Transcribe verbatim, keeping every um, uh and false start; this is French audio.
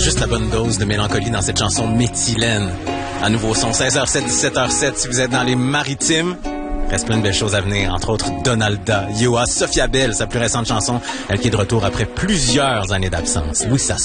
juste la bonne dose de mélancolie dans cette chanson méthylène. À nouveau son seize heures sept, dix-sept heures sept si vous êtes dans les maritimes. Reste plein de belles choses à venir, entre autres Donalda, Yoa, Sophia Bell, sa plus récente chanson, elle qui est de retour après plusieurs années d'absence. Oui, ça